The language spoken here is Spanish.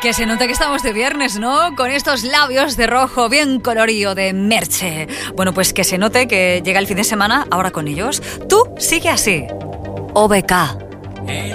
Que se nota que estamos de viernes, ¿no? Con estos labios de rojo bien colorido de Merche. Bueno, pues que se note que llega el fin de semana ahora con ellos. Tú sigue así. OBK.